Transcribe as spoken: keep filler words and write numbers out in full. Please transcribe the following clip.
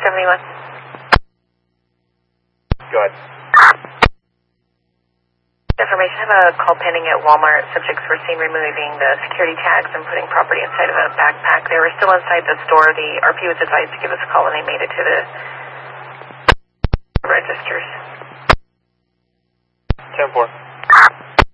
seventy-one. Go ahead. Information, I have a call pending at Walmart. Subjects were seen removing the security tags and putting property inside of a backpack. They were still inside the store. The R P was advised to give us a call when they made it to the registers. ten four.